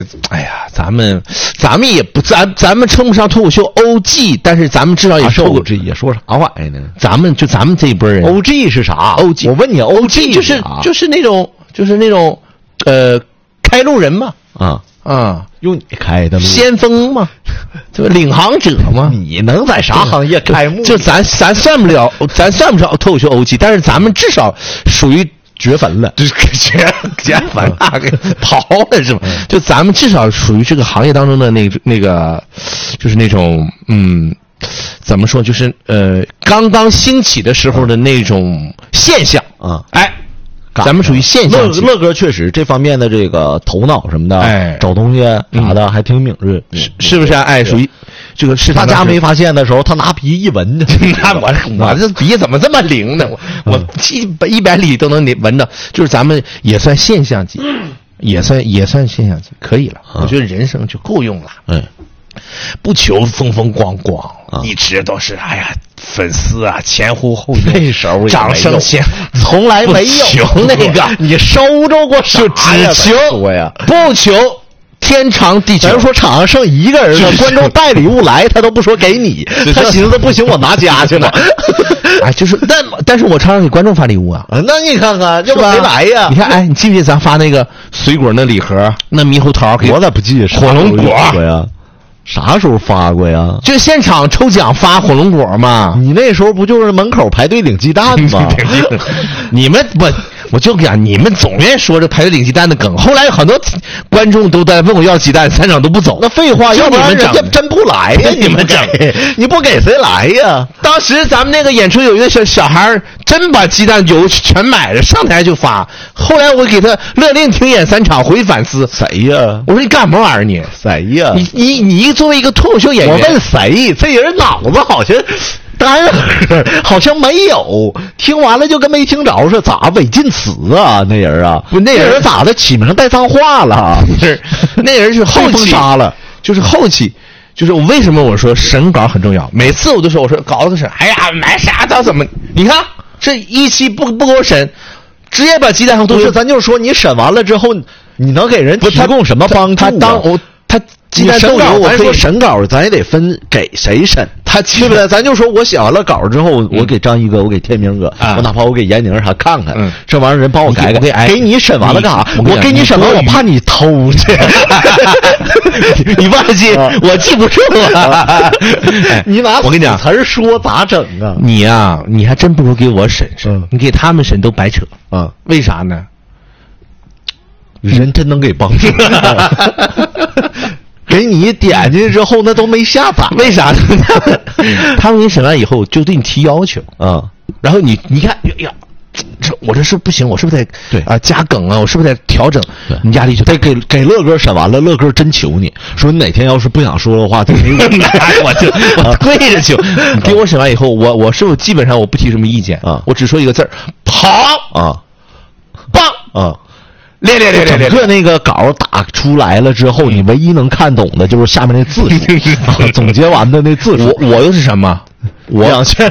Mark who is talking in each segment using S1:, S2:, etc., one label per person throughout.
S1: 哎呀，咱们也不咱们称不上脱口秀 OG， 但是咱们至少也是
S2: OG， 也说啥玩意呢？
S1: 咱们这一波人
S2: OG 是啥
S1: ？OG，
S2: 我问你 OG
S1: 就是那种开路人嘛啊，
S2: 用你开的路，
S1: 先锋嘛，对吧？领航者嘛。
S2: 你能在啥行业开幕？
S1: 就咱算不了脱口秀 OG， 但是咱们至少属于。
S2: 掘坟了，
S1: 就是掘坟啊，给刨了是吧？就咱们至少属于这个行业当中的那个，就是那种怎么说？就是刚刚兴起的时候的那种现象啊，哎，咱们属于现象。
S2: 乐哥确实这方面的这个头脑什么的，哎，找东西啥的还挺敏锐，
S1: 是不是？哎，属于。这个是
S2: 大家没发现的时候，他拿鼻一闻，
S1: 那我这鼻怎么这么灵呢？我100里都能闻到，就是咱们也算现象级，也算现象级，可以了。我觉得人生就够用了，不求风风光光，一直都是哎呀粉丝啊前呼后拥，
S2: 那时候
S1: 掌声前
S2: 从来没有
S1: 求那个，
S2: 你收着过啥呀？
S1: 只求呀，不求。天长地久，
S2: 咱说场上剩一个人了，观众带礼物来，他都不说给你，他寻思不行，我拿家去了。
S1: 哎，就是，但是我常常给观众发礼物啊。
S2: 那你看看，这不谁来呀？
S1: 你看，哎，你记不记得咱发那个水果那礼盒，那猕猴桃？
S2: 我咋不记得？
S1: 火龙果
S2: 呀？啥时候发过呀？
S1: 就现场抽奖发火龙果嘛。
S2: 你那时候不就是门口排队领鸡蛋吗？
S1: 你们不。我就讲，你们总愿说这排队领鸡蛋的梗，后来有很多观众都在问我要鸡蛋，3场都不走。
S2: 那废话，要不然人家真不来呀！你们整，你不给谁来呀？
S1: 当时咱们那个演出有一个小孩真把鸡蛋油全买了，上台就发。后来我给他勒令停演3场，回去反思。
S2: 谁呀？
S1: 我说你干什么玩意儿你？
S2: 谁呀？
S1: 你作为一个脱口秀演员，
S2: 我问谁？这人脑子好像。单好像没有，听完了就跟没听着似的，咋违禁词啊？那人啊，
S1: 不，那
S2: 人咋的？起名带脏话了？
S1: 是，那人是后期
S2: 杀了，
S1: 就是后期，就是我为什么我说审稿很重要？每次我都说稿子审，哎呀，买啥到怎么？你看这一期不给我审，直接把鸡蛋上都
S2: 是，咱就说你审完了之后，你能给人提供什么帮助？
S1: 他鸡蛋
S2: 审稿，咱说审稿，咱也得分给谁审，对不对？咱就说我写完了稿之后，我给张一哥，我给天明哥，我哪怕我给闫宁啥看看，这玩意儿人帮我改改，给你审完了干啥？我给你审完，我怕你偷去，
S1: 你忘记我记不住了。
S2: 你拿
S1: 我跟你讲
S2: 词儿说咋整啊？
S1: 你呀，你还真不如给我审审，你给他们审都白扯啊？为啥呢？
S2: 人真能给帮助。给你点进去之后，那都没下载，
S1: 为啥呢？他们给你审完以后，就对你提要求啊。然后你看，呀，我这是不行，我是不是得
S2: 对
S1: 啊加梗啊？我是不是得调整？你压力就
S2: 得给乐哥审完了，乐哥真求你说，你哪天要是不想说的话，就给
S1: 我就跪着求。你给我审完以后，我是不是基本上我不提什么意见啊？我只说一个字儿：好
S2: 啊，
S1: 棒啊。练，
S2: 整个那个稿打出来了之后，你唯一能看懂的就是下面那字数，总结完的那字数。
S1: 我又是什么？我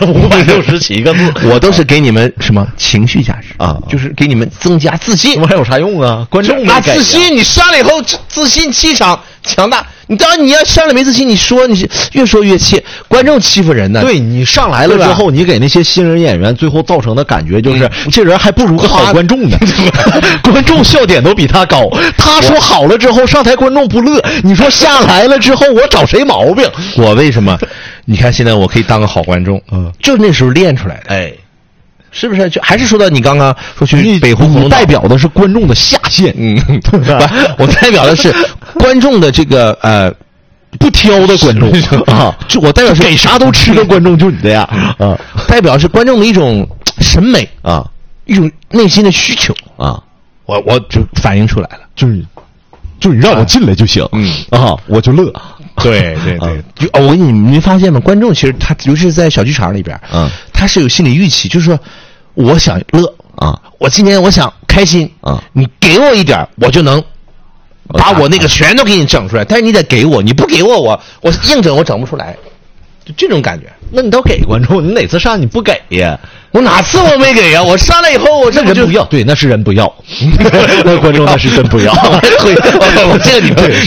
S2: 2567个字，
S1: 我都是给你们什么情绪价值
S2: 啊，
S1: 就是给你们增加自信。
S2: 那还有啥用啊？观众没给
S1: 自信，你上来以后自信气场强大。你当然你要上来没自信，你说你越说越气，观众欺负人呢。
S2: 对，你上来了之后，你给那些新人演员最后造成的感觉就是，这人还不如个好观众呢。观众笑点都比他高。他说好了之后上台，观众不乐。你说下来了之后，我找谁毛病？
S1: 我为什么？你看现在我可以当个好观众，就那时候练出来的。
S2: 哎。
S1: 是不是？就还是说到你刚刚说去北湖红
S2: 代表的是观众的下限，
S1: 我代表的是观众的这个
S2: 不挑的观众啊，
S1: 就我代表是
S2: 给啥都吃的观众，就你这样啊，
S1: 代表是观众的一种审美
S2: 啊，
S1: 一种内心的需求
S2: 啊，
S1: 我就反映出来了，
S2: 就是你让我进来就行，我就乐。
S1: 对，我跟你没发现吗？观众其实他尤其是在小剧场里边，他是有心理预期，就是说我想乐啊，我今天我想开心啊，你给我一点，我就能把我那个全都给你整出来。但是你得给我，你不给我硬整我整不出来，就这种感觉。
S2: 那你都给观众，你哪次上你不给呀？
S1: 我哪次我没给呀？我上来以后，我这
S2: 人不要，对，那是人不要，那观众那是真不要。
S1: 我这个你对，